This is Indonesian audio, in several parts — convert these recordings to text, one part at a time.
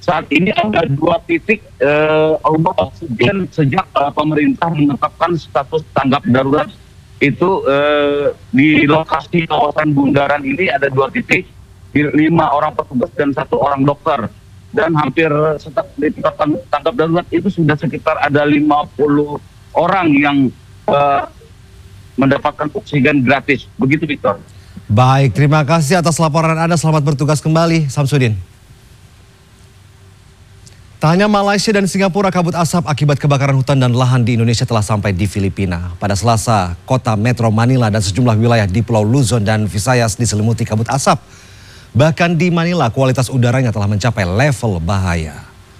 saat ini ada 2 titik oksigen sejak pemerintah menetapkan status tanggap darurat itu di lokasi kawasan Bundaran ini ada 2 titik, 5 orang petugas dan 1 orang dokter. Dan hampir setelah ditetapkan tanggap darurat itu sudah sekitar ada 50 orang yang mendapatkan oksigen gratis. Begitu, Victor. Baik, terima kasih atas laporan Anda. Selamat bertugas kembali, Samsudin. Tak hanya Malaysia dan Singapura, kabut asap akibat kebakaran hutan dan lahan di Indonesia telah sampai di Filipina. Pada Selasa, kota Metro Manila dan sejumlah wilayah di Pulau Luzon dan Visayas diselimuti kabut asap. Bahkan di Manila, kualitas udaranya telah mencapai level bahaya.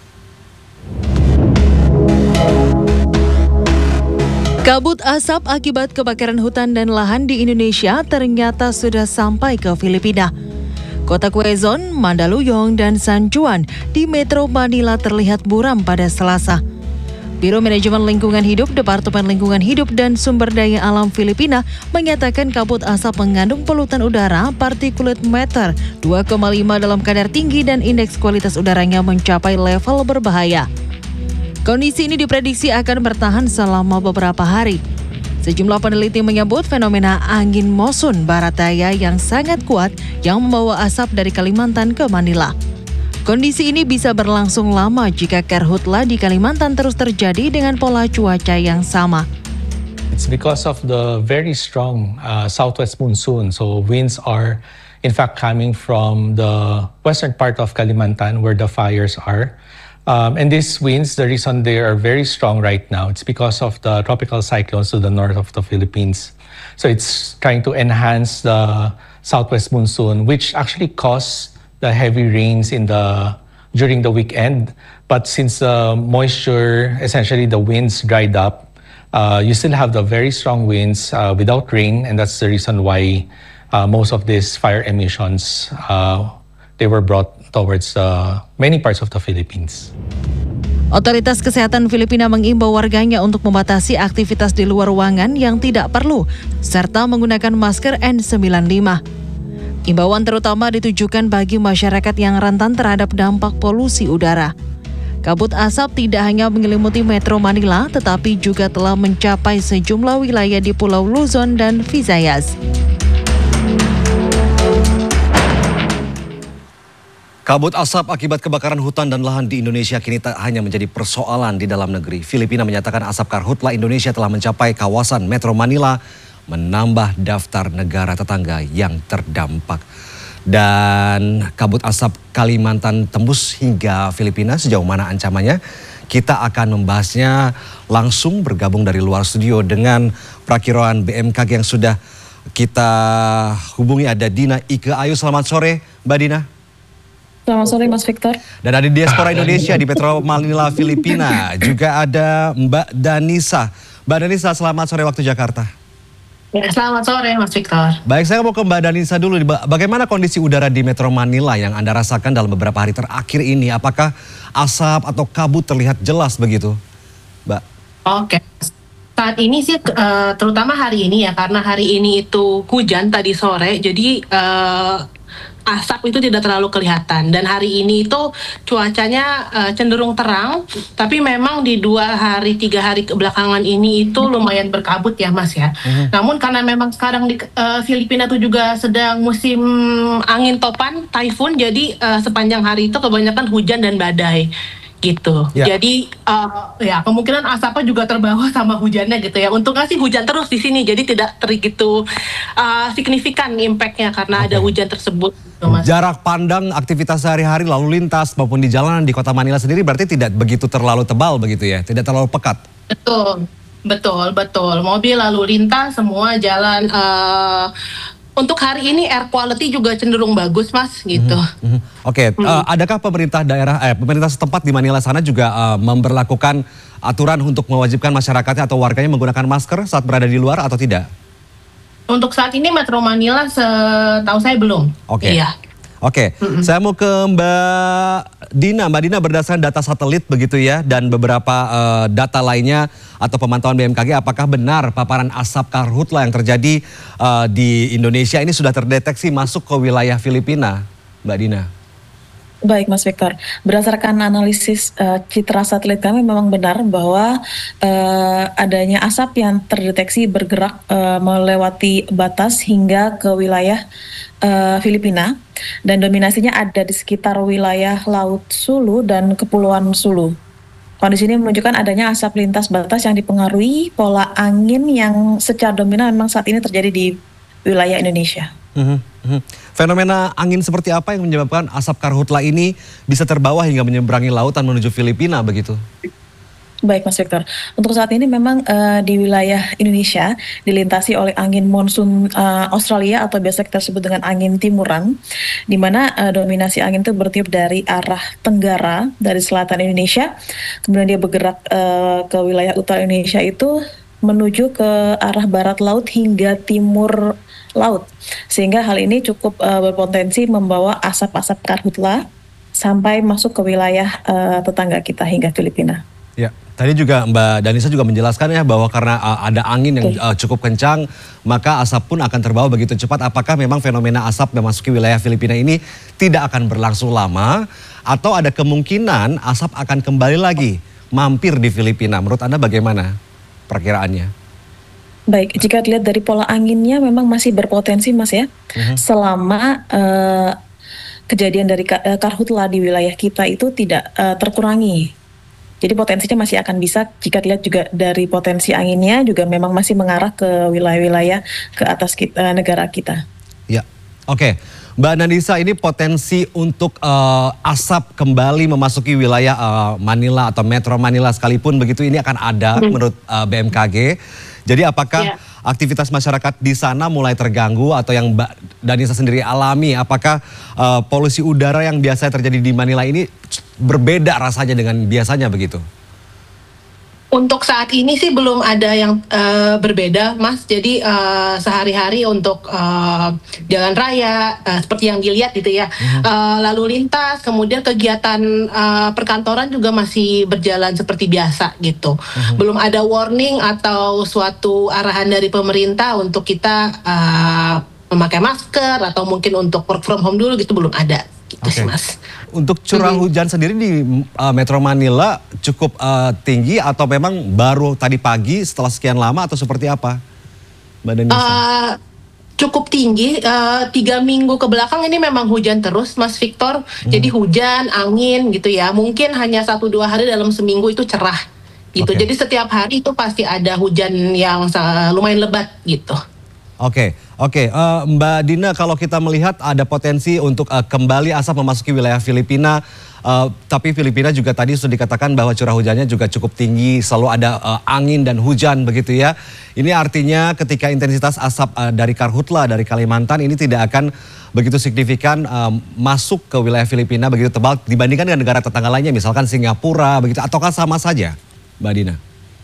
Kabut asap akibat kebakaran hutan dan lahan di Indonesia ternyata sudah sampai ke Filipina. Kota Quezon, Mandaluyong, dan San Juan di Metro Manila terlihat buram pada Selasa. Biro Manajemen Lingkungan Hidup, Departemen Lingkungan Hidup dan Sumber Daya Alam Filipina menyatakan kabut asap mengandung polutan udara particulate matter 2,5 dalam kadar tinggi dan indeks kualitas udaranya mencapai level berbahaya. Kondisi ini diprediksi akan bertahan selama beberapa hari. Sejumlah peneliti menyebut fenomena angin monsun barat daya yang sangat kuat yang membawa asap dari Kalimantan ke Manila. Kondisi ini bisa berlangsung lama jika karhutla di Kalimantan terus terjadi dengan pola cuaca yang sama. It's because of the very strong southwest monsoon. So winds are in fact coming from the western part of Kalimantan where the fires are. And these winds, the reason they are very strong right now, it's because of the tropical cyclones to the north of the Philippines. So it's trying to enhance the southwest monsoon, which actually caused the heavy rains during the weekend. But since the moisture, essentially the winds dried up, you still have the very strong winds without rain, and that's the reason why most of these fire emissions they were brought towards many parts of the Philippines. Otoritas Kesehatan Filipina mengimbau warganya untuk membatasi aktivitas di luar ruangan yang tidak perlu, serta menggunakan masker N95. Imbauan terutama ditujukan bagi masyarakat yang rentan terhadap dampak polusi udara. Kabut asap tidak hanya menyelimuti Metro Manila, tetapi juga telah mencapai sejumlah wilayah di Pulau Luzon dan Visayas. Kabut asap akibat kebakaran hutan dan lahan di Indonesia kini tak hanya menjadi persoalan di dalam negeri. Filipina menyatakan asap karhutla Indonesia telah mencapai kawasan Metro Manila, menambah daftar negara tetangga yang terdampak. Dan kabut asap Kalimantan tembus hingga Filipina, sejauh mana ancamannya? Kita akan membahasnya langsung bergabung dari luar studio dengan perakiraan BMKG yang sudah kita hubungi. Ada Dina Ike Ayu. Selamat sore Mbak Dina. Selamat sore Mas Victor. Dan ada diaspora Indonesia di Metro Manila, Filipina. Juga ada Mbak Danisa. Mbak Danisa, selamat sore waktu Jakarta. Ya, selamat sore Mas Victor. Baik, saya mau ke Mbak Danisa dulu. Bagaimana kondisi udara di Metro Manila yang Anda rasakan dalam beberapa hari terakhir ini? Apakah asap atau kabut terlihat jelas begitu, Mbak? Oke. Saat ini sih terutama hari ini ya, karena hari ini itu hujan tadi sore, jadi asap itu tidak terlalu kelihatan. Dan hari ini itu cuacanya cenderung terang, tapi memang di 2-3 hari kebelakangan ini itu lumayan berkabut ya Mas ya. Namun karena memang sekarang di Filipina itu juga sedang musim angin topan, typhoon, jadi sepanjang hari itu kebanyakan hujan dan badai gitu. Ya. Jadi ya kemungkinan asapnya juga terbawa sama hujannya gitu ya. Untungnya sih hujan terus di sini, jadi tidak begitu signifikan impactnya karena ada hujan tersebut. Gitu, Mas. Jarak pandang aktivitas sehari-hari lalu lintas maupun di jalanan di kota Manila sendiri berarti tidak begitu terlalu tebal begitu ya, tidak terlalu pekat. Betul. Mobil lalu lintas semua jalan. Untuk hari ini air quality juga cenderung bagus Mas gitu. Oke. Adakah pemerintah setempat di Manila sana juga memberlakukan aturan untuk mewajibkan masyarakatnya atau warganya menggunakan masker saat berada di luar atau tidak? Untuk saat ini Metro Manila setahu saya belum. Oke. Iya. Oke, saya mau ke Mbak Dina. Mbak Dina, berdasarkan data satelit begitu ya dan beberapa data lainnya atau pemantauan BMKG, apakah benar paparan asap karhutla yang terjadi di Indonesia ini sudah terdeteksi masuk ke wilayah Filipina, Mbak Dina? Baik, Mas Victor. Berdasarkan analisis citra satelit kami memang benar bahwa adanya asap yang terdeteksi bergerak melewati batas hingga ke wilayah Filipina dan dominasinya ada di sekitar wilayah Laut Sulu dan Kepulauan Sulu. Kondisi ini menunjukkan adanya asap lintas batas yang dipengaruhi pola angin yang secara dominan memang saat ini terjadi di wilayah Indonesia. Fenomena angin seperti apa yang menyebabkan asap karhutla ini bisa terbawa hingga menyeberangi lautan menuju Filipina begitu? Baik, Mas Victor. Untuk saat ini memang di wilayah Indonesia dilintasi oleh angin monsun Australia atau biasa kita sebut dengan angin timuran, di mana dominasi angin itu bertiup dari arah tenggara dari selatan Indonesia, kemudian dia bergerak ke wilayah utara Indonesia itu menuju ke arah barat laut hingga timur laut, sehingga hal ini cukup berpotensi membawa asap-asap karhutla sampai masuk ke wilayah tetangga kita hingga Filipina. Ya, tadi juga Mbak Danisa juga menjelaskan ya bahwa karena ada angin yang cukup kencang, maka asap pun akan terbawa begitu cepat. Apakah memang fenomena asap memasuki wilayah Filipina ini tidak akan berlangsung lama, atau ada kemungkinan asap akan kembali lagi mampir di Filipina? Menurut Anda bagaimana perkiraannya? Baik, jika dilihat dari pola anginnya memang masih berpotensi, Mas ya. Selama kejadian dari karhutla di wilayah kita itu tidak terkurangi. Jadi potensinya masih akan bisa, jika dilihat juga dari potensi anginnya juga memang masih mengarah ke wilayah-wilayah ke atas negara kita. Ya, oke. Mbak Danisa, ini potensi untuk asap kembali memasuki wilayah Manila atau Metro Manila sekalipun begitu, ini akan ada menurut BMKG. Jadi apakah aktivitas masyarakat di sana mulai terganggu atau yang Mbak Danisa sendiri alami? Apakah polusi udara yang biasa terjadi di Manila ini berbeda rasanya dengan biasanya begitu? Untuk saat ini sih belum ada yang berbeda, Mas. Jadi sehari-hari untuk jalan raya seperti yang dilihat gitu ya, lalu lintas, kemudian kegiatan perkantoran juga masih berjalan seperti biasa gitu. Belum ada warning atau suatu arahan dari pemerintah untuk kita memakai masker atau mungkin untuk work from home dulu gitu, belum ada. Gitu sih, Mas. Untuk curah hujan sendiri di Metro Manila cukup tinggi atau memang baru tadi pagi setelah sekian lama atau seperti apa, Mbak Danisa? Cukup tinggi, 3 minggu ke belakang ini memang hujan terus, Mas Victor. Jadi hujan, angin gitu ya. Mungkin hanya 1-2 hari dalam seminggu itu cerah gitu. Jadi setiap hari itu pasti ada hujan yang lumayan lebat gitu. Oke. Mbak Dina, kalau kita melihat ada potensi untuk kembali asap memasuki wilayah Filipina, tapi Filipina juga tadi sudah dikatakan bahwa curah hujannya juga cukup tinggi, selalu ada angin dan hujan begitu ya. Ini artinya ketika intensitas asap dari karhutla dari Kalimantan ini tidak akan begitu signifikan masuk ke wilayah Filipina begitu tebal dibandingkan dengan negara tetangga lainnya, misalkan Singapura begitu, ataukah sama saja, Mbak Dina?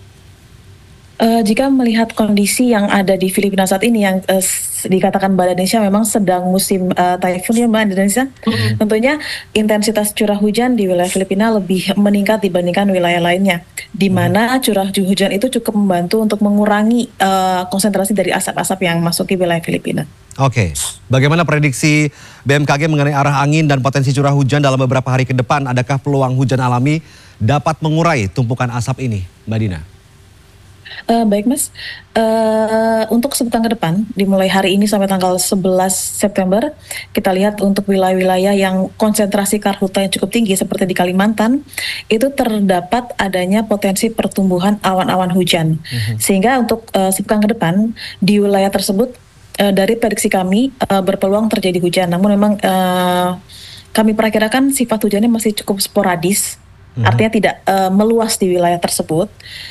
Jika melihat kondisi yang ada di Filipina saat ini yang dikatakan Mbak Danisa memang sedang musim typhoon ya Mbak Danisa, tentunya intensitas curah hujan di wilayah Filipina lebih meningkat dibandingkan wilayah lainnya, di mana curah hujan itu cukup membantu untuk mengurangi konsentrasi dari asap-asap yang masuk ke wilayah Filipina. Oke, bagaimana prediksi BMKG mengenai arah angin dan potensi curah hujan dalam beberapa hari ke depan? Adakah peluang hujan alami dapat mengurai tumpukan asap ini, Mbak Dina? Baik Mas, untuk sepekan ke depan, dimulai hari ini sampai tanggal 11 September, kita lihat untuk wilayah-wilayah yang konsentrasi karhutla yang cukup tinggi seperti di Kalimantan, itu terdapat adanya potensi pertumbuhan awan-awan hujan. Sehingga untuk sepekan ke depan, di wilayah tersebut, dari prediksi kami, berpeluang terjadi hujan. Namun memang kami perakirakan sifat hujannya masih cukup sporadis, artinya tidak meluas di wilayah tersebut.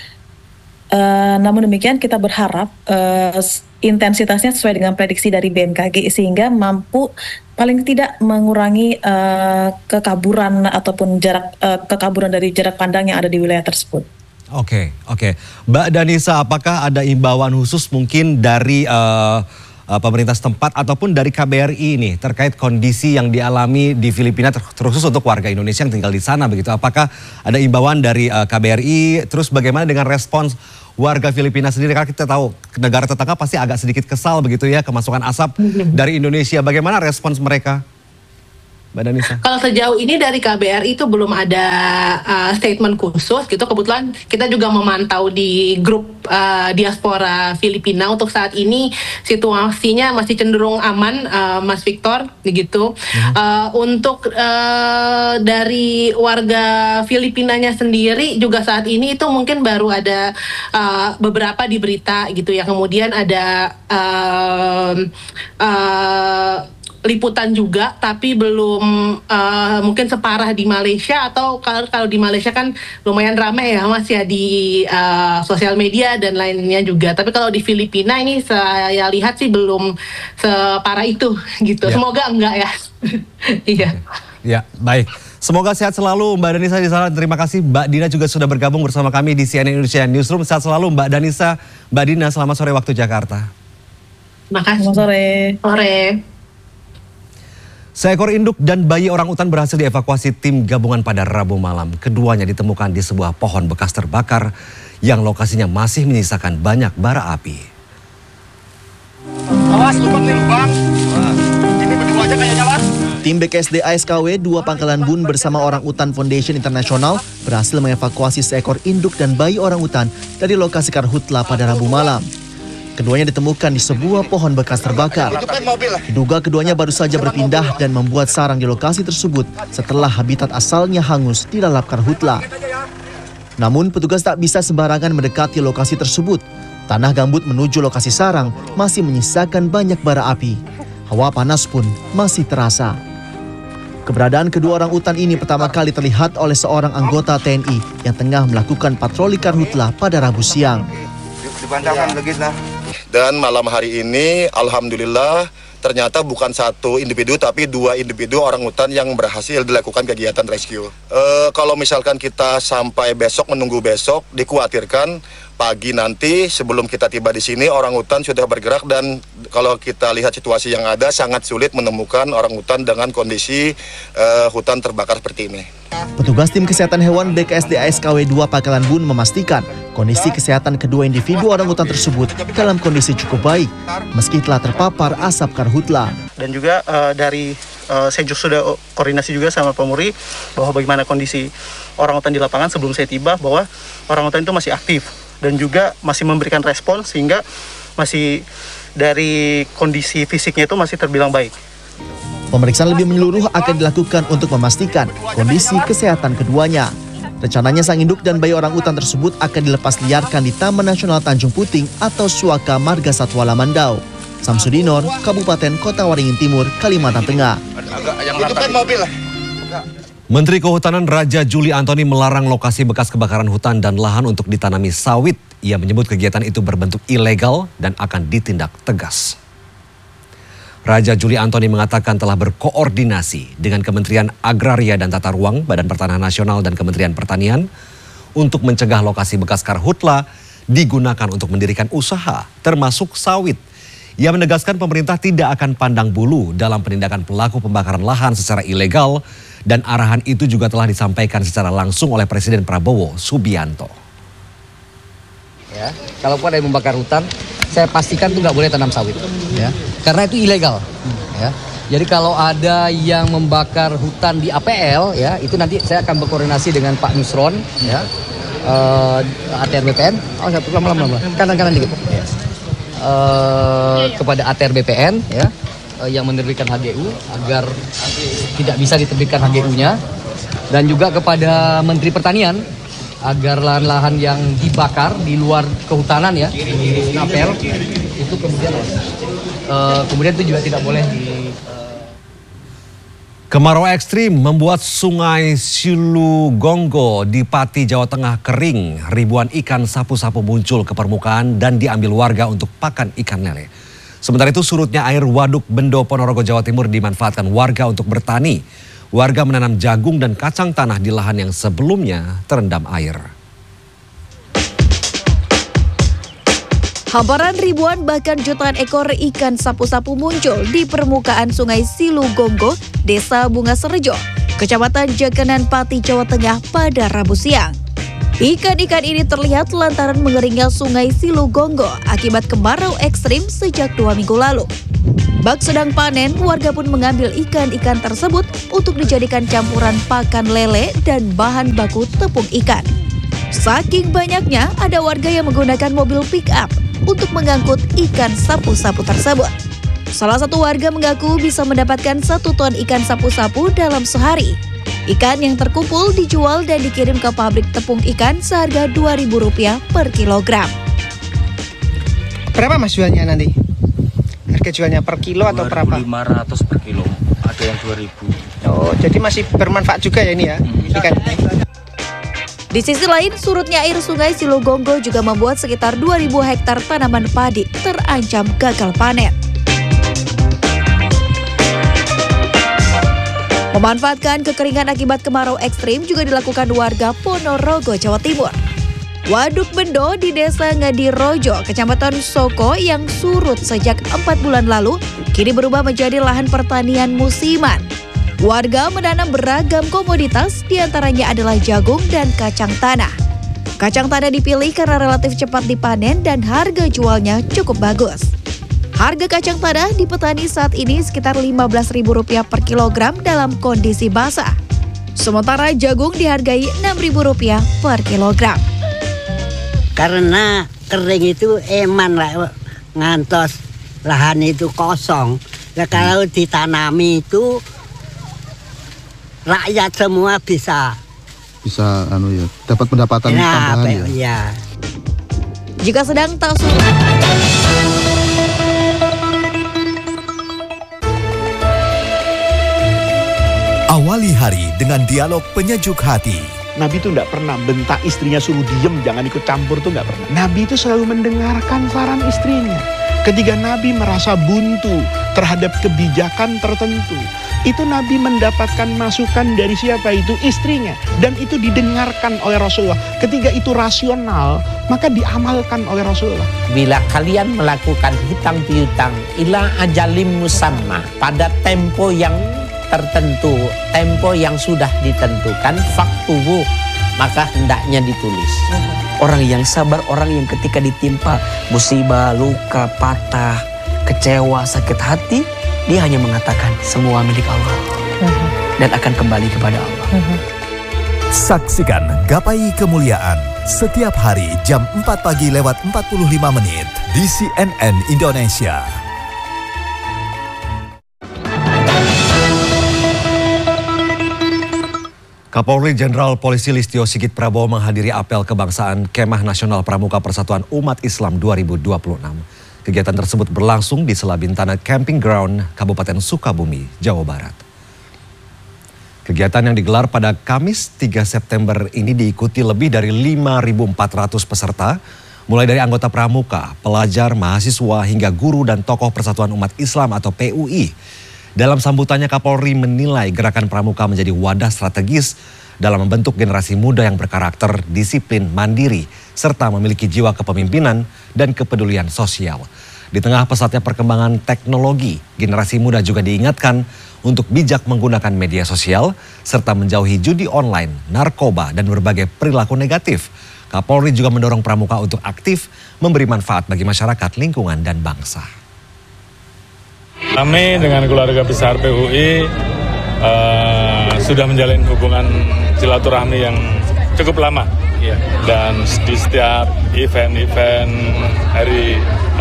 Namun demikian kita berharap intensitasnya sesuai dengan prediksi dari BMKG sehingga mampu paling tidak mengurangi kekaburan ataupun kekaburan dari jarak pandang yang ada di wilayah tersebut. Oke. Mbak Danisa, apakah ada imbauan khusus mungkin dari pemerintah setempat ataupun dari KBRI ini terkait kondisi yang dialami di Filipina terkhusus untuk warga Indonesia yang tinggal di sana begitu? Apakah ada imbauan dari KBRI? Terus bagaimana dengan respons warga Filipina sendiri? Karena kita tahu negara tetangga pasti agak sedikit kesal begitu ya kemasukan asap dari Indonesia. Bagaimana respons mereka? Mbak Danisa? Kalau sejauh ini dari KBRI itu belum ada statement khusus gitu. Kebetulan kita juga memantau di grup diaspora Filipina. Untuk saat ini situasinya masih cenderung aman, Mas Victor, begitu. Untuk dari warga Filipinanya sendiri juga saat ini itu mungkin baru ada beberapa di berita gitu ya. Kemudian ada liputan juga, tapi belum mungkin separah di Malaysia, atau kalau di Malaysia kan lumayan ramai ya Mas ya di sosial media dan lainnya juga. Tapi kalau di Filipina ini saya lihat sih belum separah itu gitu. Ya. Semoga enggak ya. Iya. Ya, baik. Semoga sehat selalu Mbak Danisa di sana. Terima kasih Mbak Dina juga sudah bergabung bersama kami di CNN Indonesia Newsroom. Sehat selalu Mbak Danisa, Mbak Dina, selamat sore waktu Jakarta. Makasih. Selamat sore. Sore. Seekor induk dan bayi orangutan berhasil dievakuasi tim gabungan pada Rabu malam. Keduanya ditemukan di sebuah pohon bekas terbakar yang lokasinya masih menyisakan banyak bara api. Awas, lubang nih lubang. Ini berdua aja kayaknya, Mas. Tim BKSD ASKW 2 Pangkalan Bun bersama Orangutan Foundation International berhasil mengevakuasi seekor induk dan bayi orangutan dari lokasi karhutla pada Rabu malam. Keduanya ditemukan di sebuah pohon bekas terbakar. Diduga keduanya baru saja berpindah dan membuat sarang di lokasi tersebut setelah habitat asalnya hangus dilalap karhutla. Namun petugas tak bisa sembarangan mendekati lokasi tersebut. Tanah gambut menuju lokasi sarang masih menyisakan banyak bara api. Hawa panas pun masih terasa. Keberadaan kedua orang utan ini pertama kali terlihat oleh seorang anggota TNI yang tengah melakukan patroli karhutla pada Rabu siang. Dan malam hari ini, alhamdulillah, ternyata bukan satu individu, tapi 2 individu orangutan yang berhasil dilakukan kegiatan rescue. Kalau misalkan kita sampai besok, menunggu besok, dikhawatirkan pagi nanti sebelum kita tiba di sini orangutan sudah bergerak, dan kalau kita lihat situasi yang ada sangat sulit menemukan orangutan dengan kondisi hutan terbakar seperti ini. Petugas tim kesehatan hewan BKSD ASKW 2 Pangkalan Bun memastikan kondisi kesehatan kedua individu orangutan tersebut dalam kondisi cukup baik meski telah terpapar asap karhutla. Dan juga dari saya sudah koordinasi juga sama Pemuri bahwa bagaimana kondisi orangutan di lapangan sebelum saya tiba, bahwa orangutan itu masih aktif dan juga masih memberikan respon sehingga masih dari kondisi fisiknya itu masih terbilang baik. Pemeriksaan lebih menyeluruh akan dilakukan untuk memastikan kondisi kesehatan keduanya. Rencananya sang induk dan bayi orangutan tersebut akan dilepas liarkan di Taman Nasional Tanjung Puting atau Suaka Marga Satwa Lamandau. Samsudinor, Kabupaten Kota Waringin Timur, Kalimantan Tengah. Itu kan mobil lah. Menteri Kehutanan Raja Juli Antoni melarang lokasi bekas kebakaran hutan dan lahan untuk ditanami sawit. Ia menyebut kegiatan itu berbentuk ilegal dan akan ditindak tegas. Raja Juli Antoni mengatakan telah berkoordinasi dengan Kementerian Agraria dan Tata Ruang, Badan Pertanahan Nasional dan Kementerian Pertanian untuk mencegah lokasi bekas karhutla digunakan untuk mendirikan usaha, termasuk sawit. Ia menegaskan pemerintah tidak akan pandang bulu dalam penindakan pelaku pembakaran lahan secara ilegal, dan arahan itu juga telah disampaikan secara langsung oleh Presiden Prabowo Subianto. Ya, kalaupun ada yang membakar hutan, saya pastikan tuh nggak boleh tanam sawit, ya, karena itu ilegal. Ya. Jadi kalau ada yang membakar hutan di APL, ya, itu nanti saya akan berkoordinasi dengan Pak Nusron, ya, ATR BPN, kanan dikit, ya. Kepada ATR BPN, ya, yang menerbitkan HGU agar tidak bisa diterbitkan HGU-nya, dan juga kepada Menteri Pertanian agar lahan-lahan yang dibakar di luar kehutanan, ya, di APL itu kemudian itu juga tidak boleh Kemarau ekstrim membuat sungai Silugonggo di Pati, Jawa Tengah kering. Ribuan ikan sapu-sapu muncul ke permukaan dan diambil warga untuk pakan ikan lele. Sementara itu surutnya air Waduk Bendo, Ponorogo, Jawa Timur dimanfaatkan warga untuk bertani. Warga menanam jagung dan kacang tanah di lahan yang sebelumnya terendam air. Hamparan ribuan bahkan jutaan ekor ikan sapu-sapu muncul di permukaan sungai Silugonggo, Desa Bunga Serejo, Kecamatan Jaganan, Pati, Jawa Tengah pada Rabu siang. Ikan-ikan ini terlihat lantaran mengeringnya sungai Silugonggo akibat kemarau ekstrim sejak 2 minggu lalu. Bak sedang panen, warga pun mengambil ikan-ikan tersebut untuk dijadikan campuran pakan lele dan bahan baku tepung ikan. Saking banyaknya, ada warga yang menggunakan mobil pick-up untuk mengangkut ikan sapu-sapu tersebut. Salah satu warga mengaku bisa mendapatkan 1 ton ikan sapu-sapu dalam sehari. Ikan yang terkumpul dijual dan dikirim ke pabrik tepung ikan seharga Rp2.000 per kilogram. Berapa Mas jualnya nanti? Harga jualnya per kilo atau berapa? 2.500 per kilo, ada yang 2.000. Oh, jadi masih bermanfaat juga ya ini ya, ikan ini. Di sisi lain, surutnya air sungai Silugonggo juga membuat sekitar 2.000 hektar tanaman padi terancam gagal panen. Memanfaatkan kekeringan akibat kemarau ekstrim juga dilakukan warga Ponorogo, Jawa Timur. Waduk Bendo di Desa Ngadirojo, Kecamatan Soko yang surut sejak 4 bulan lalu, kini berubah menjadi lahan pertanian musiman. Warga menanam beragam komoditas, diantaranya adalah jagung dan kacang tanah. Kacang tanah dipilih karena relatif cepat dipanen dan harga jualnya cukup bagus. Harga kacang tanah di petani saat ini sekitar Rp15.000 per kilogram dalam kondisi basah. Sementara jagung dihargai Rp6.000 per kilogram. Karena kering itu eman lah, ngantos lahan itu kosong. Nah, kalau ditanami itu rakyat semua bisa dapat pendapatan tambahan ya. Jika sedang tak surut. Awali hari dengan dialog penyejuk hati. Nabi itu tidak pernah bentak istrinya suruh diem, jangan ikut campur, tuh nggak pernah. Nabi itu selalu mendengarkan saran istrinya. Ketika Nabi merasa buntu terhadap kebijakan tertentu, itu Nabi mendapatkan masukan dari siapa? Itu istrinya. Dan itu didengarkan oleh Rasulullah. Ketika itu rasional, maka diamalkan oleh Rasulullah. Bila kalian melakukan hutang piutang ila ajalim musamma, pada tempo yang tertentu, tempo yang sudah ditentukan, faktubu, maka hendaknya ditulis. Orang yang sabar, orang yang ketika ditimpa musibah, luka, patah, kecewa, sakit hati, dia hanya mengatakan semua milik Allah dan akan kembali kepada Allah. Saksikan Gapai Kemuliaan setiap hari jam 4 pagi lewat 45 menit di CNN Indonesia. Kapolri Jenderal Polisi Listio Sigit Prabowo menghadiri apel kebangsaan Kemah Nasional Pramuka Persatuan Umat Islam 2026. Kegiatan tersebut berlangsung di Selabintana Camping Ground, Kabupaten Sukabumi, Jawa Barat. Kegiatan yang digelar pada Kamis 3 September ini diikuti lebih dari 5.400 peserta, mulai dari anggota pramuka, pelajar, mahasiswa, hingga guru dan tokoh Persatuan Umat Islam atau PUI. Dalam sambutannya, Kapolri menilai gerakan pramuka menjadi wadah strategis dalam membentuk generasi muda yang berkarakter, disiplin, mandiri, serta memiliki jiwa kepemimpinan dan kepedulian sosial. Di tengah pesatnya perkembangan teknologi, generasi muda juga diingatkan untuk bijak menggunakan media sosial, serta menjauhi judi online, narkoba, dan berbagai perilaku negatif. Kapolri juga mendorong pramuka untuk aktif memberi manfaat bagi masyarakat, lingkungan, dan bangsa. Kami dengan keluarga besar PUI sudah menjalin hubungan silaturahmi yang cukup lama. Dan di setiap event-event hari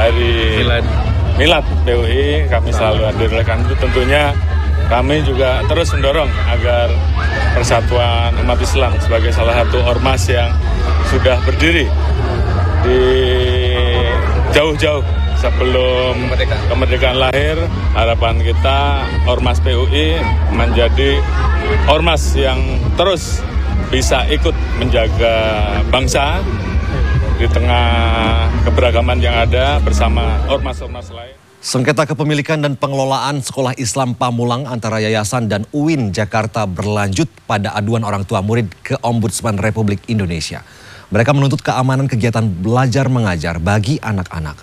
Milad PUI kami selalu hadir. Karena itu tentunya kami juga terus mendorong agar Persatuan Umat Islam sebagai salah satu ormas yang sudah berdiri di jauh-jauh sebelum kemerdekaan lahir, harapan kita Ormas PUI menjadi ormas yang terus bisa ikut menjaga bangsa di tengah keberagaman yang ada bersama ormas-ormas lain. Sengketa kepemilikan dan pengelolaan Sekolah Islam Pamulang antara Yayasan dan UIN Jakarta berlanjut pada aduan orang tua murid ke Ombudsman Republik Indonesia. Mereka menuntut keamanan kegiatan belajar mengajar bagi anak-anak.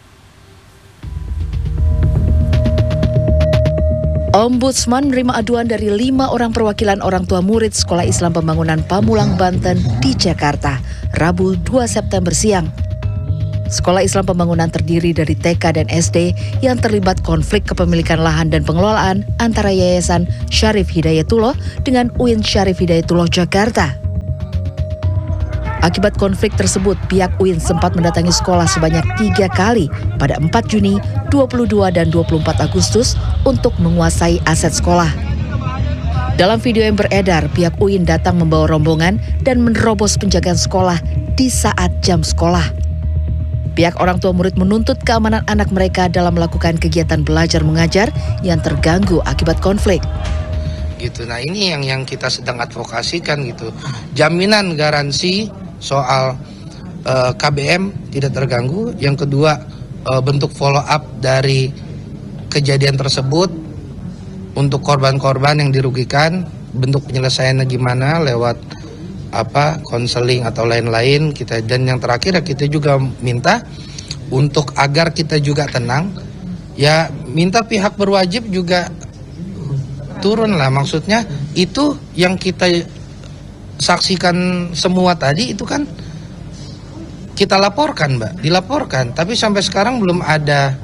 Ombudsman menerima aduan dari 5 orang perwakilan orang tua murid Sekolah Islam Pembangunan Pamulang, Banten di Jakarta, Rabu 2 September siang. Sekolah Islam Pembangunan terdiri dari TK dan SD yang terlibat konflik kepemilikan lahan dan pengelolaan antara Yayasan Syarif Hidayatullah dengan UIN Syarif Hidayatullah Jakarta. Akibat konflik tersebut, pihak UIN sempat mendatangi sekolah sebanyak 3 kali pada 4 Juni, 22 dan 24 Agustus untuk menguasai aset sekolah. Dalam video yang beredar, pihak UIN datang membawa rombongan dan menerobos penjagaan sekolah di saat jam sekolah. Pihak orang tua murid menuntut keamanan anak mereka dalam melakukan kegiatan belajar mengajar yang terganggu akibat konflik. Gitu. Nah ini yang kita sedang advokasikan gitu. Jaminan garansi soal KBM tidak terganggu. Yang kedua bentuk follow up dari kejadian tersebut untuk korban-korban yang dirugikan, bentuk penyelesaiannya gimana lewat konseling atau lain-lain kita. Dan yang terakhir kita juga minta untuk agar kita juga tenang, ya minta pihak berwajib juga turun lah. Maksudnya itu yang kita saksikan semua tadi itu kan kita laporkan, Mbak, dilaporkan, tapi sampai sekarang belum ada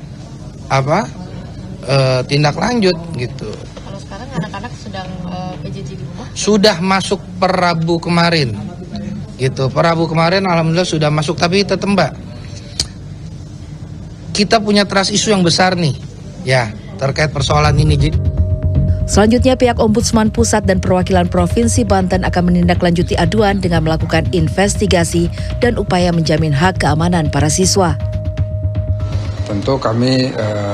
tindak lanjut gitu. Kalau sekarang anak-anak sedang PJJ di rumah? Sudah masuk per Rabu kemarin, gitu. Per Rabu kemarin alhamdulillah sudah masuk, tapi tetap Mbak, kita punya trust issue yang besar nih, ya terkait persoalan ini. Selanjutnya pihak Ombudsman Pusat dan Perwakilan Provinsi Banten akan menindaklanjuti aduan dengan melakukan investigasi dan upaya menjamin hak keamanan para siswa. Tentu kami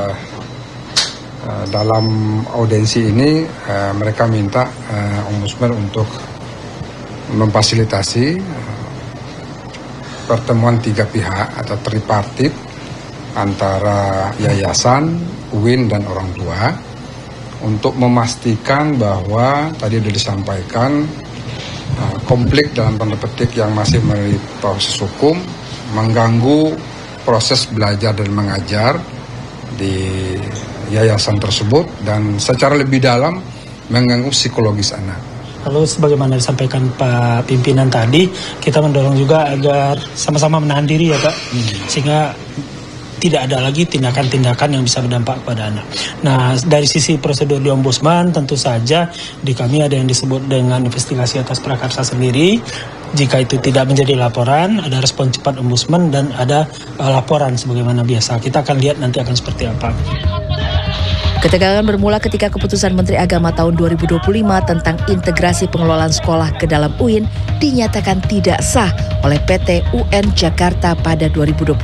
dalam audiensi ini mereka minta Ombudsman untuk memfasilitasi pertemuan 3 pihak atau tripartit antara yayasan, UIN dan orang tua untuk memastikan bahwa tadi sudah disampaikan konflik dalam tanda petik yang masih melalui proses hukum mengganggu proses belajar dan mengajar di yayasan tersebut dan secara lebih dalam mengganggu psikologis anak. Lalu sebagaimana disampaikan Pak Pimpinan tadi, kita mendorong juga agar sama-sama menahan diri ya Pak, sehingga tidak ada lagi tindakan-tindakan yang bisa berdampak kepada anak. Nah, dari sisi prosedur di Ombudsman, tentu saja di kami ada yang disebut dengan investigasi atas prakarsa sendiri. Jika itu tidak menjadi laporan, ada respon cepat Ombudsman dan ada laporan sebagaimana biasa. Kita akan lihat nanti akan seperti apa. Ketegangan bermula ketika keputusan Menteri Agama tahun 2025 tentang integrasi pengelolaan sekolah ke dalam UIN dinyatakan tidak sah oleh PT UN Jakarta pada 2026.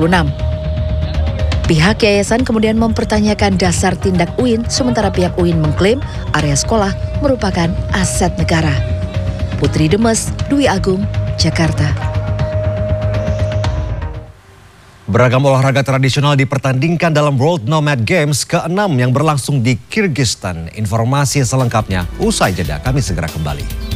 Pihak yayasan kemudian mempertanyakan dasar tindak UIN, sementara pihak UIN mengklaim area sekolah merupakan aset negara. Putri Demes, Dwi Agung, Jakarta. Beragam olahraga tradisional dipertandingkan dalam World Nomad Games ke-6 yang berlangsung di Kyrgyzstan. Informasi selengkapnya usai jeda, kami segera kembali.